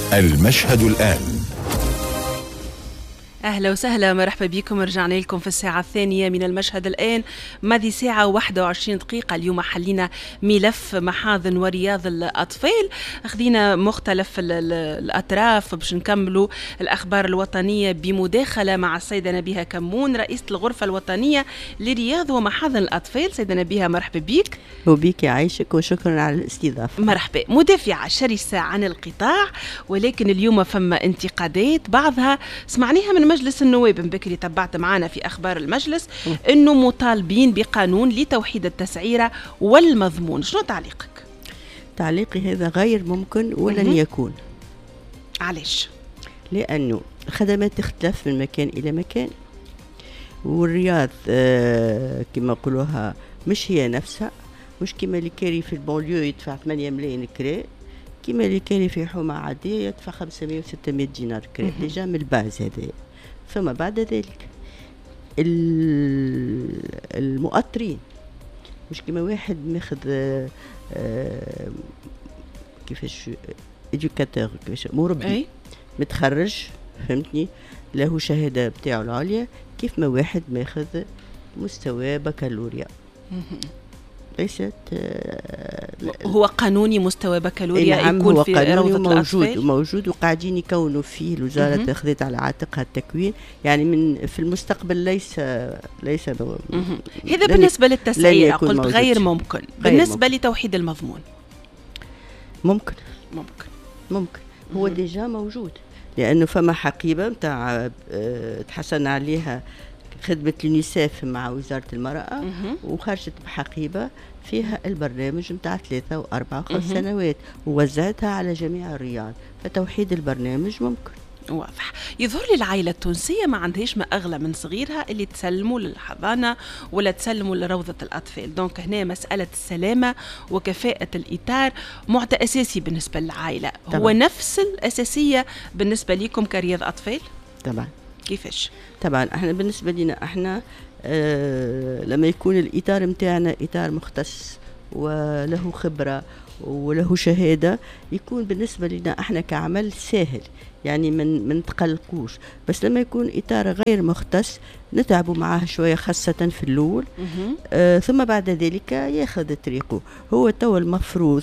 المشهد الآن. أهلا وسهلا، مرحبا بكم. رجعنا لكم في الساعة الثانية من المشهد الآن. ماضي ساعة 21 دقيقة. اليوم حلينا ملف محاضن ورياض الأطفال، أخذنا مختلف الأطراف باش نكملوا الأخبار الوطنية بمداخلة مع السيدة نبيهة كمون، رئيسة الغرفة الوطنية لرياض ومحاضن الأطفال. سيدة نبيهة مرحبا بك. وبيك يعيشك وشكرا على الاستضافة. مرحبا. مدافعة شرسة عن القطاع، ولكن اليوم فما انتقادات، بعضها سمعناها من مجلس النواب. من بكري تبعت معنا في أخبار المجلس أنه مطالبين بقانون لتوحيد التسعيرة والمضمون. شنو تعليقك؟ تعليقي هذا غير ممكن ولن يكون. علاش؟ لأنه الخدمات تختلف من مكان إلى مكان، والرياض كما يقولوها مش هي نفسها، مش كما اللي كاري في البوليو يدفع 8 ملايين كري، كما اللي كاري في حومة عادية يدفع 500 و 600 دينار كري. ديجا من الباز هذا. ثم بعد ذلك المؤطرين مش كما واحد ماخذ كيفاش إدوكاتور، كيفاش مربي متخرج، فهمتني، له شهادة بتاعه العليا، كيف ما واحد ماخذ مستوى بكالوريا. ليست هو قانوني مستوى بكالوريا نعم، يكون هو في قانوني روضة موجود وقاعدين يكونوا فيه. الوزارة أخذت على عاتقها التكوين، يعني من في المستقبل ليس هذا بالنسبة للتسعيرة قلت موجود. غير ممكن. بالنسبة لتوحيد المضمون ممكن هو ديجا موجود، لأنه فما حقيبة متاع تحسن عليها خدمة اليونيسيف مع وزارة المرأة، وخرجت بحقيبة فيها البرنامج متاع 3 و4 و5 سنوات، ووزعتها على جميع الرياض. فتوحيد البرنامج ممكن. واضح. يظهر لي العائلة التونسية ما عندهاش ما أغلى من صغيرها اللي تسلموا للحضانة ولا تسلموا لروضة الأطفال. دونك هنا مسألة السلامة وكفاءة الإطار معطى أساسي بالنسبة للعائلة. طبعا. هو نفس الأساسية بالنسبة لكم كرياض أطفال؟ طبعا. كيفاش؟ طبعا احنا بالنسبة لنا احنا لما يكون الإطار متاعنا إطار مختص وله خبرة وله شهادة، يكون بالنسبة لنا احنا كعمل سهل، يعني من تقلقوش. بس لما يكون إطار غير مختص نتعبوا معاه شوية، خاصة في الأول. ثم بعد ذلك ياخذ طريقه. هو تو المفروض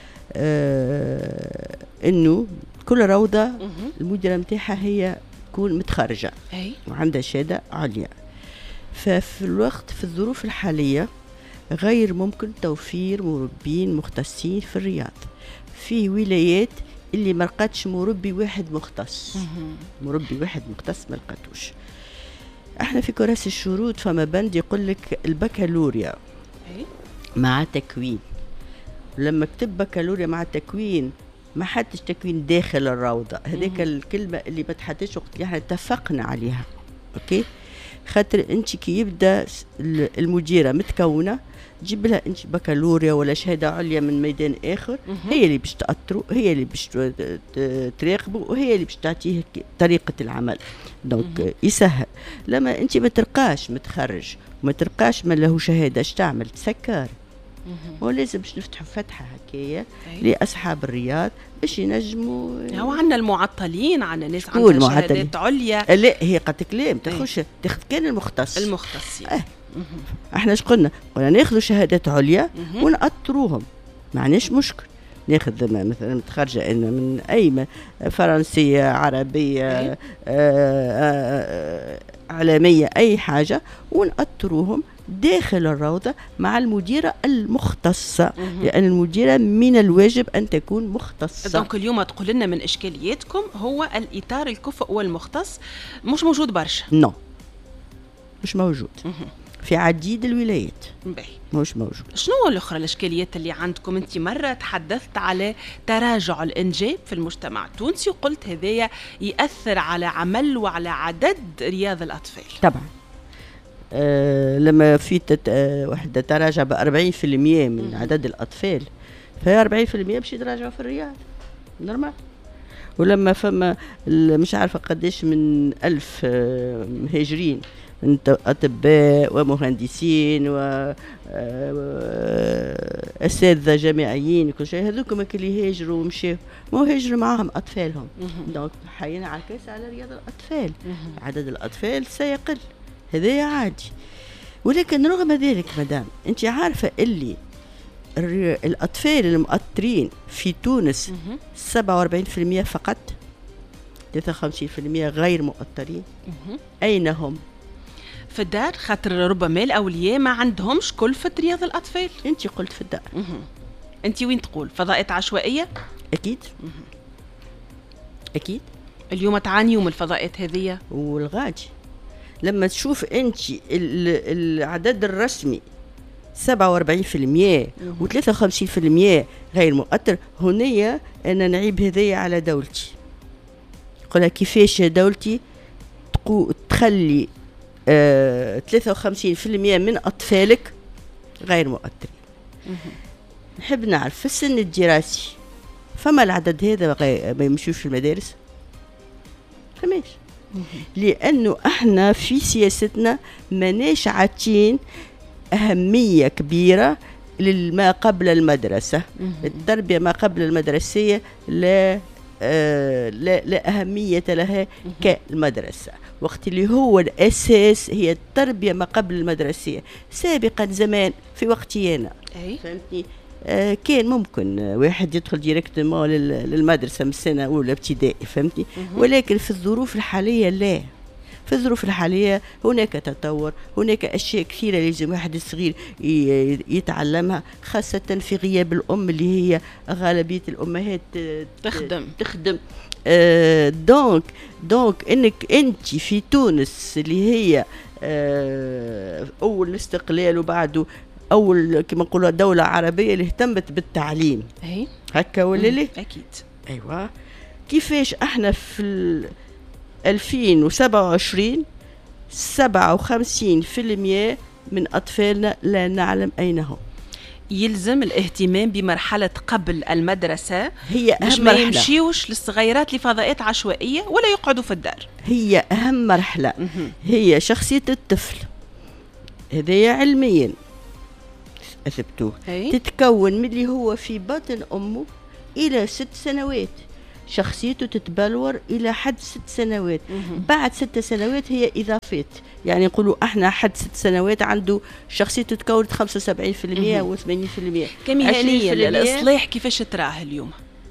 انه كل روضة المديرة متاعها هي تكون متخرجة وعندها شهادة عليا. ففي الوقت في الظروف الحالية غير ممكن توفير مربين مختصين في الرياض. في ولايات اللي ما لقاتش مربي واحد مختص، ما لقاتوش. احنا في كراسي الشروط فما بند يقول لك البكالوريا مع تكوين. لما كتب بكالوريا مع تكوين ما حدش تكوين داخل الروضة. هذيك الكلمة اللي ما تحدش وقت اللي احنا اتفقنا عليها. اوكي، خاطر انت كي يبدا المديرة متكونة جيب لها انت بكالوريا ولا شهادة عليا من ميدان اخر، هي اللي باش تأطروا، هي اللي باش تراقبوا، وهي اللي باش تعطيه طريقة العمل. دونك يسهل. لما انت ما تلقاش متخرج وما تلقاش ما له شهادة، اش تعمل؟ تسكر. ولازم باش نفتحوا فتحة هكايا لأصحاب الرياض باش ينجموا. هو عندنا المعطلين، عندنا ناس عندها شهادات عليا. لا، هي قد كلام تاخذ كان المختصين. احنا اش قلنا ناخذوا شهادات عليا ونأطروهم، معناش مشكل. ناخذ مثلا متخرجة من أي فرنسية، عربية، عالمية، أي حاجة، ونأطروهم داخل الروضة مع المديرة المختصة، لأن المديرة من الواجب أن تكون مختصة. دونك اليوم تقول لنا من إشكالياتكم هو الإطار الكفء والمختص مش موجود برشا. مش موجود في عديد الولايات. مش موجود. شنو الأخرى الإشكاليات اللي عندكم؟ أنت مرة تحدثت على تراجع الإنجاب في المجتمع التونسي وقلت هذايا يأثر على عمل وعلى عدد رياض الأطفال. طبعا. لما في واحدة تراجع ب40% من عدد الأطفال، فهي 40% باش يتراجعوا في الرياض نورمال. ولما فما مش عارفة قديش من 1000 مهاجرين أطباء ومهندسين وأساتذة جامعيين وكل شيء، هذوكم اللي هاجروا ومشاو ما هاجروا معهم أطفالهم. دونك حينا عكاس على رياض الأطفال، عدد الأطفال سيقل، هذا عادي. ولكن رغم ذلك مدام أنت عارفة اللي الأطفال المؤطرين في تونس 47% فقط، 53% غير مؤطرين. أين هم؟ في الدار، خاطر ربما الأولياء ما عندهمش كلفة رياض الأطفال. أنت قلت في الدار. أنت وين تقول؟ فضاءات عشوائية؟ أكيد. أكيد. اليوم تعانيوا من الفضاءات هذه والغادي. لما تشوف أنت العدد الرسمي 47% و53% غير مؤطر، هنا أنا نعيب هذية على دولتي. قلها كيفاش دولتي تخلي 53% من أطفالك غير مؤطرين. نحب نعرف في السن الدراسي فما العدد هذا ما يمشوش في المدارس؟ فماش. لأنه احنا في سياستنا ماناش عاتين أهمية كبيرة لما قبل المدرسة. التربية ما قبل المدرسية لا أهمية لها كالمدرسة، وقت اللي هو الأساس هي التربية ما قبل المدرسية. سابقا زمان في وقتي أنا فهمتني كان ممكن واحد يدخل ديريكتومون للمدرسة من السنة الأولى ابتدائي، فهمتني. ولكن في الظروف الحالية لا، في الظروف الحالية هناك تطور، هناك أشياء كثيرة لازم واحد الصغير يتعلمها، خاصة في غياب الأم اللي هي غالبية الأمهات تخدم. دونك انك انت في تونس اللي هي اول الاستقلال وبعده اول كما نقولوا دولة عربية اللي اهتمت بالتعليم هكا ولا لا؟ اكيد. ايوه. كيفاش احنا في 2027 57% من اطفالنا لا نعلم اين هم؟ يلزم الاهتمام بمرحلة قبل المدرسة، هي أهم مرحلة. ما يمشيوش للصغيرات لفضاءات عشوائية ولا يقعدوا في الدار. هي أهم مرحلة. هي شخصية الطفل، هذا علميا أثبتوه، تتكون من اللي هو في بطن أمه إلى 6 سنوات. شخصيته تتبلور إلى حد 6 سنوات. بعد 6 سنوات هي إضافات، يعني نقولوا احنا حد 6 سنوات عنده شخصيته تكونت 75% و 80%. كمهنية الإصلاح كيفاش تراه اليوم؟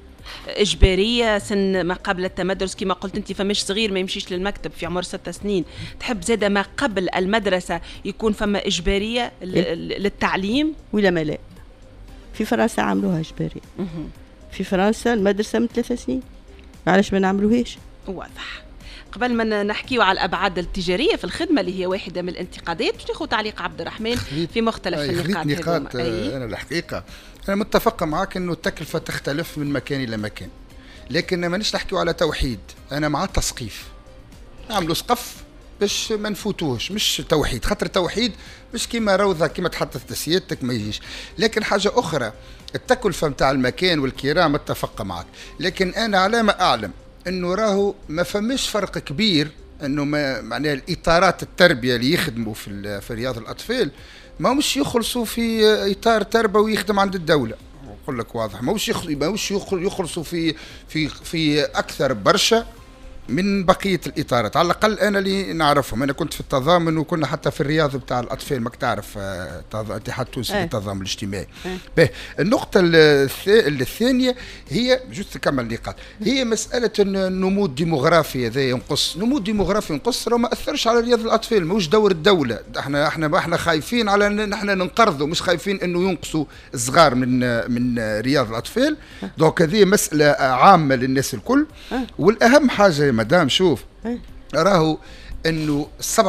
إجبارية سن ما قبل التمدرس كما قلت أنت، فمش صغير ما يمشيش للمكتب في عمر 6 سنين، تحب زادة ما قبل المدرسة يكون فما إجبارية للتعليم ولا ما لا؟ في فرنسا عملوها إجبارية. في فرنسا المدرسة من 3 سنين، معلش ما نعملوهاش؟ واضح. قبل ما نحكيو على الأبعاد التجارية في الخدمة اللي هي واحدة من الانتقادات، باش ناخذ تعليق عبد الرحمن في مختلف النقاط. أنا الحقيقة أنا متفق معك إنه التكلفة تختلف من مكان إلى مكان، لكن مانيش نحكيو على توحيد. أنا مع التسقيف، نعملوا سقف باش ما نفوتوهش، مش توحيد، خاطر توحيد مش كيما روضة كيما تحدثت سيادتك ما يجيش. لكن حاجة أخرى التكلفة متاع المكان والكراء متفق معك، لكن أنا على ما أعلم أنه راهو ما فماش فرق كبير، أنه ما معناه الإطارات التربية اللي يخدموا في رياض الأطفال ما مش يخلصوا في إطار تربوي يخدم عند الدولة. أقول لك واضح، ما مش يخلصوا في أكثر برشا من بقية الإطارات، على الأقل أنا اللي نعرفهم. أنا كنت في التضامن وكنا حتى في الرياض بتاع الأطفال، ما تعرف اتحاد تونسي للتضامن الاجتماعي. النقطة الثانية هي جست كمل نقاط، هي مسألة النمو الديموغرافي هذا ينقص. نمو الديموغرافي ينقص راه ما أثرش على رياض الأطفال، ماهوش دور الدولة. احنا خايفين على نحن ننقرضوا، مش خايفين إنه ينقصوا صغار من رياض الأطفال. دونك هذه مسألة عامة للناس الكل. والأهم حاجة مدام شوف راهو انه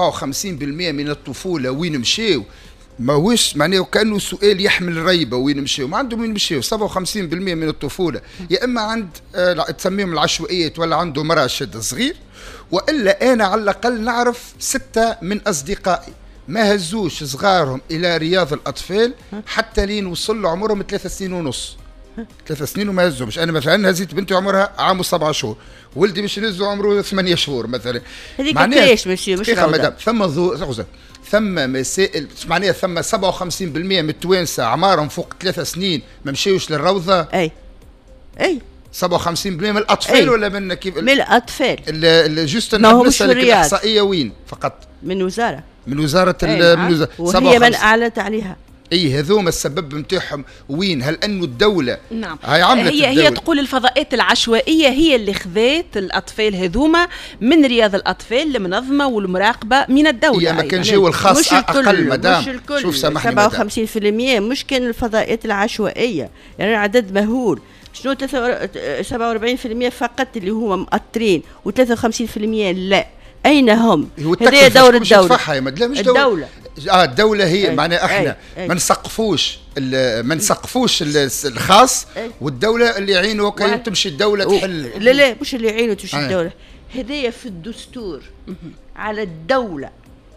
57% من الطفوله وين مشيو، ماهوش معناه كانه سؤال يحمل ريبه وين مشيو، ما عندهم وين مشيو. 57% من الطفوله يا اما عند تسميهم العشوائيات ولا عنده مرأة شد صغير، والا انا على الاقل نعرف 6 من اصدقائي ما هزوش صغارهم الى رياض الاطفال حتى لين وصلوا عمرهم 3 سنين ونص. 3 سنين وما هزهمش. انا مثلا هزيت بنتي عمرها عام و7 شهور، ولدي باش نهزو عمره 8 شهور مثلا. هذيك كيفاش مش مدام ثم مسائل معناها ثم 57% من التوانسه اعمارهم فوق 3 سنين ما مشيوش للروضه. اي 57% من الاطفال ولا من كيف؟ من الاطفال. جوست نسالك الاحصائيه وين فقط؟ من وزاره من وزاره وهي من اعلنت عليها. اي هذوما السبب نتاعهم وين؟ هل انه الدوله نعم هي تقول الفضاءات العشوائيه هي اللي خذات الاطفال هذوما من رياض الاطفال المنظمه والمراقبه من الدوله. ما كان جاو الخاص اقل مدام. مش الكل. شوف سامحني 57% مش كان الفضاءات العشوائيه، يعني عدد مهول. شنو 47% فقط اللي هما مؤطرين و53% لا. أين هم؟ هذه دور الدولة. لا مش الدولة. الدولة هي معناها احنا ما نسقفوش الخاص، والدولة اللي يعينوا كي تمشي الدولة تحل. لا مش اللي يعينوا تمشي الدولة. هذه في الدستور على الدولة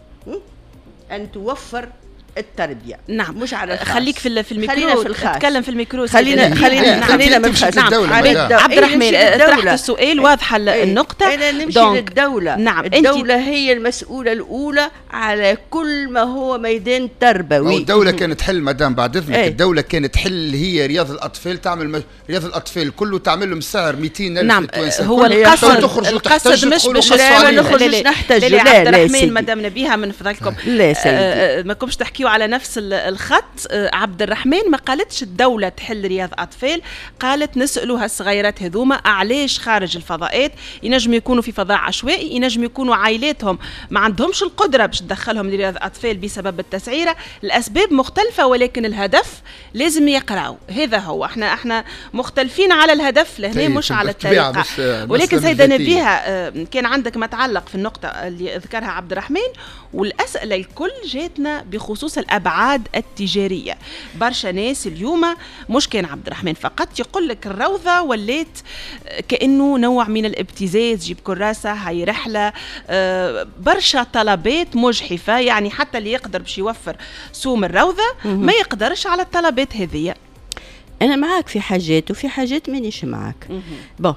أن توفر التربيه. نعم مش على الخاص. خليك في الميكرو، تتكلم في الميكرو. خلينا من الخاص. نعم. عبد الرحمن طرحت السؤال واضحه النقطه. أنا نمشي للدوله. نعم. الدوله هي المسؤوله الاولى على كل ما هو ميدان تربوي. الدوله كانت تحل مدام بعد اذنك. الدوله كانت تحل هي رياض الاطفال، تعمل رياض الاطفال كله تعمل لهم سعر 200,000. نعم هو القصد مش باش نخرج نحتاج. لا عبد الرحمن مدام نبيها من فضلكم لا سيدي ما كنتش تحكيوا على نفس الخط. عبد الرحمن ما قالتش الدولة تحل رياض أطفال، قالت نسألوا هالصغيرات هذوما علاش خارج الفضاءات. ينجم يكونوا في فضاء عشوائي، ينجم يكونوا عائلاتهم ما عندهمش القدرة باش تدخلهم لرياض أطفال بسبب التسعيرة. الأسباب مختلفة ولكن الهدف لازم يقرأوا. هذا هو احنا مختلفين على الهدف لهنا مش على الطريقة. ولكن سيدة نبيها كان عندك ما تعلق في النقطة اللي ذكرها عبد الرحمن، والأسئلة الكل جاتنا بخصوص الأبعاد التجارية. برشا ناس اليوم مش كان عبد الرحمن فقط يقول لك الروضة ولات كأنه نوع من الابتزاز، جيب كراسة هاي رحلة. برشا طلبات مجحفة، يعني حتى اللي يقدر باش يوفر سوم الروضة ما يقدرش على الطلبات هذه. أنا معاك في حاجات وفي حاجات مانيش معاك. بون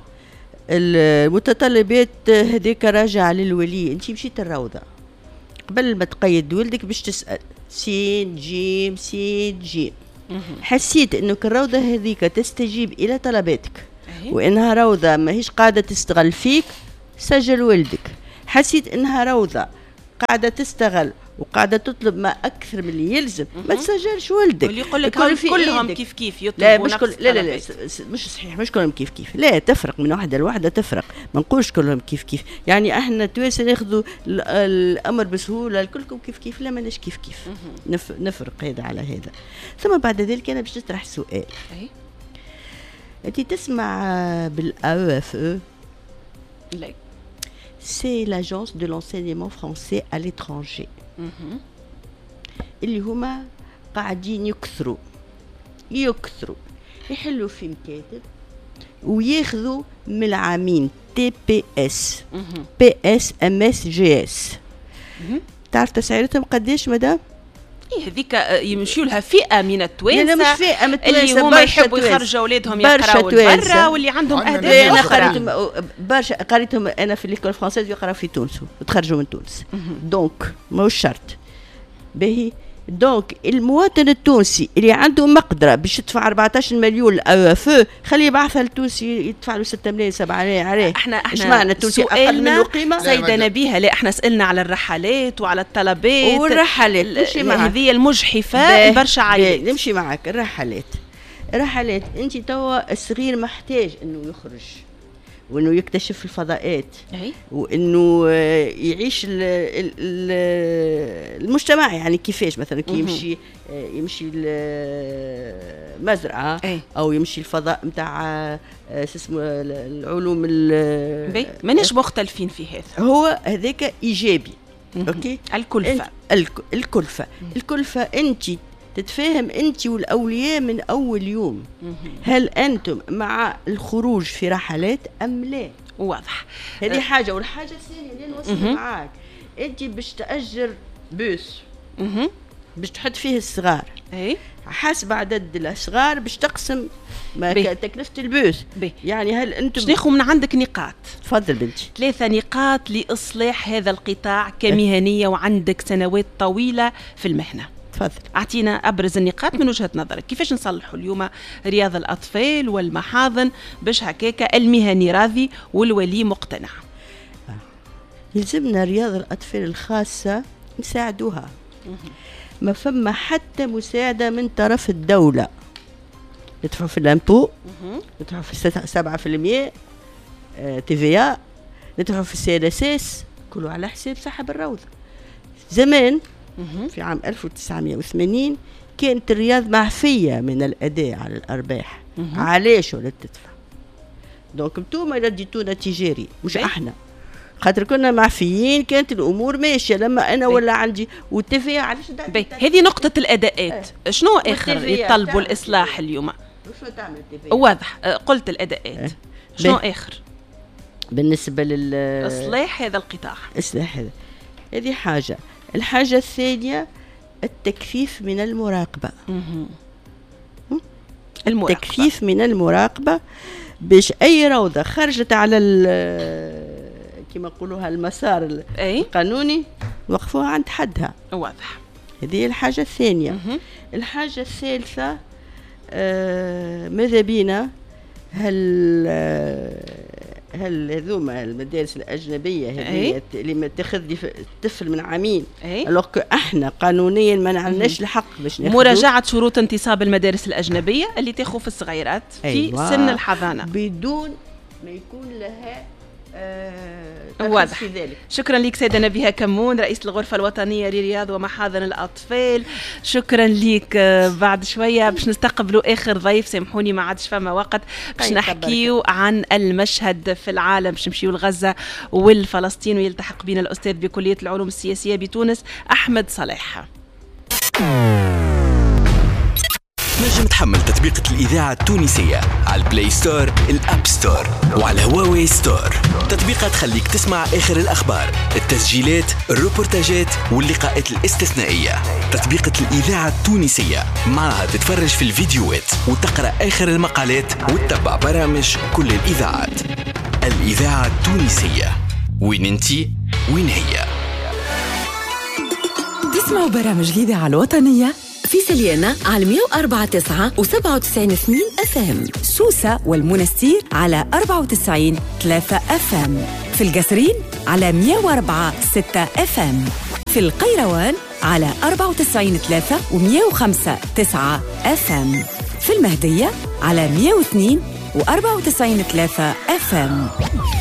المتطلبات هذيك راجعة للولي. انت مشيت الروضة قبل ما تقيد ولدك باش تسأل سين جيم سين جيم. حسيت انه الروضة هذيك تستجيب الى طلباتك وانها روضة ماهيش قاعدة تستغل فيك، سجل ولدك. حسيت انها روضة قاعدة تستغل وقاعدة تطلب ما أكثر من اللي يلزم، ما تسجلش ولدك. واللي يقول لك كلهم كيف يطلبوا. لا مش كل لا مش صحيح، مش كلهم كيف. لا تفرق من واحدة لواحدة، تفرق. ما نقولش كلهم كيف. يعني احنا توانسة ناخذوا الأمر بسهولة الكلكم كيف. لا ماناش كيف. نفرق هذا على هذا. ثم بعد ذلك أنا باش نطرح سؤال. أنت تسمع بالAEFE؟ لا. C'est l'agence de l'enseignement français à l'étranger. اللي هما قاعدين يكثروا يحلوا في مكاتب وياخذوا من العامين TPS PS MS GS. تعرف تسعيرتهم قديش مدام؟ هذيك يمشيوا لها فئه من التوانسه. لا مش فئه من التوانسه، اللي هما يحبوا يخرجوا اولادهم يقراوا برا واللي عندهم اهداف اخرى. برشا قريتهم انا في ليكول فرونسيز يقراوا في تونس وتخرجوا من تونس. دونك ماهوش شرط باهي. دونك المواطن التونسي اللي عنده مقدره باش يدفع 14 مليون AEFE خليه يبعثها لتونسي يدفع له 6 ملايين 7 ملايين عليه. احنا ايش معنى التونسي اقل منه قيمه؟ سيده نبيها لا احنا سالنا على الرحلات وعلى الطلبات والرحلات نمشي معك. هذه المجحفه برشا عائلات. نمشي معك. الرحلات انت توا الصغير محتاج انه يخرج وانه يكتشف الفضاءات وانه يعيش المجتمع. يعني كيفاش مثلا كي يمشي المزرعه او يمشي الفضاء نتاع اسمه العلوم. ماناش مختلفين في هذا. هو هذاك ايجابي. اوكي. الكلفه انت تتفاهم انت والاولياء من اول يوم. هل انتم مع الخروج في رحلات ام لا؟ واضح. هذه حاجه. والحاجه الثانيه اللي نوصل معاك، انت باش تاجر بوس باش تحط فيه الصغار. حسب عدد الأصغار باش تقسم تكلفة البوس. يعني هل أنتم باش ناخذ من عندك نقاط؟ تفضل بنتي. 3 نقاط لإصلاح هذا القطاع كمهنية وعندك سنوات طويلة في المهنة. تفضل. أعطينا أبرز النقاط من وجهة نظرك، كيفاش نصلحوا اليوم رياض الأطفال والمحاضن باش هكاك المهني راضي والولي مقتنع؟ يلزمنا رياض الأطفال الخاصة نساعدوها. ما فما حتى مساعدة من طرف الدولة. ندفعوا في الأمبو، ندفعوا في 7% TVA، ندفعوا في CNSS، كله على حساب صاحب الروضة. زمان في عام 1980 كانت الرياض معفية من الأداء على الأرباح. علاش ولا تدفع؟ دونك انتوما رديتونا تجاري مش احنا، خاطر كنا معفيين كانت الامور ماشيه. لما انا ولا عندي والتفاهه علاش هذه نقطه الاداءات. شنو اخر يطلبوا الاصلاح اليوم؟ شنو تعمل التفاهه؟ واضح قلت الاداءات. شنو اخر بالنسبه اصلاح هذا القطاع؟ اصلاح هذه حاجه. الحاجه الثانيه التكثيف من المراقبه. التكثيف من المراقبه باش اي روضه خرجت على كما نقولوها المسار القانوني وقفوها عند حدها. واضح. هذه الحاجه الثانيه. الحاجه الثالثه ماذا بينا هل هذوما المدارس الأجنبية هذه اللي ما تاخذ الطفل من عامين الوقت احنا قانونيا ما عندناش الحق باش ناخذ مراجعة شروط انتصاب المدارس الأجنبية اللي تاخذ في الصغيرات في سن الحضانة بدون ما يكون لها واضح. شكرا لك سيدة نبيهة كمون رئيس الغرفة الوطنية لرياض ومحاضن الأطفال. شكرا لك. بعد شوية باش نستقبلوا آخر ضيف، سامحوني ما عادش فما وقت باش نحكيو عن المشهد في العالم، باش نمشيو لغزة والفلسطين ويلتحق بنا الأستاذ بكلية العلوم السياسية بتونس أحمد صلاح. نجم تحمل تطبيقة الإذاعة التونسية على البلاي ستور، الأب ستور وعلى هواوي ستور. تطبيقات تخليك تسمع آخر الأخبار، التسجيلات، الروبورتاجات واللقاءات الاستثنائية. تطبيقة الإذاعة التونسية معها تتفرج في الفيديوهات وتقرأ آخر المقالات وتتبع برامج كل الإذاعات. الإذاعة التونسية، وين انتي وين هي. تسمعوا برامج الإذاعة الوطنية في سليانة على 104.9 و97.2 FM، سوسة والمنستير على 94.3 FM، في القصرين على 104.6 FM، في القيروان على 94.3 و105.9 FM، في المهدية على 102 و94.3 FM.